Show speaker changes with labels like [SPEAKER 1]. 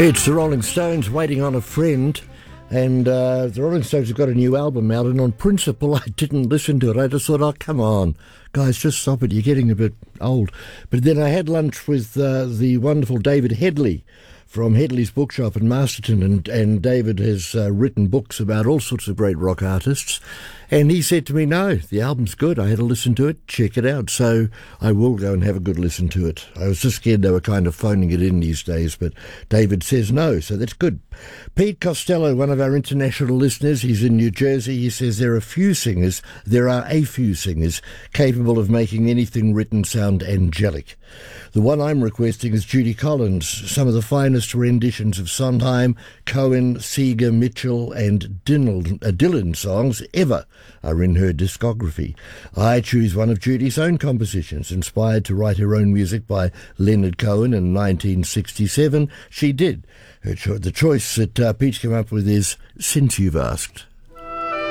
[SPEAKER 1] It's the Rolling Stones, Waiting on a Friend, and the Rolling Stones have got a new album out, and on principle I didn't listen to it. I just thought, oh, come on, guys, just stop it, you're getting a bit old. But then I had lunch with the wonderful David Headley from Headley's Bookshop in Masterton, and David has written books about all sorts of great rock artists, and he said to me, no, the album's good, I had a listen to it, check it out, so I will go and have a good listen to it. I was just scared they were kind of phoning it in these days, but David says no, so that's good. Pete Costello, one of our international listeners, he's in New Jersey, he says there are a few singers capable of making anything written sound angelic. The one I'm requesting is Judy Collins. Some of the finest renditions of Sondheim, Cohen, Seeger, Mitchell and Dylan songs ever are in her discography. I choose one of Judy's own compositions, inspired to write her own music by Leonard Cohen in 1967. She did. The choice that Pete came up with is Since You've Asked.